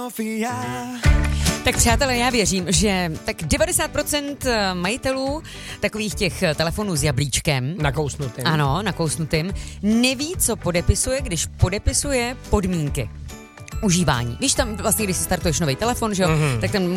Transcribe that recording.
Tak přátelé, já věřím, že tak 90% majitelů takových těch telefonů s jablíčkem, Nakousnutým. ano, nakousnutým, neví, co podepisuje, když podepisuje podmínky užívání. Víš tam vlastně, když si startuješ nový telefon, že jo, tak tam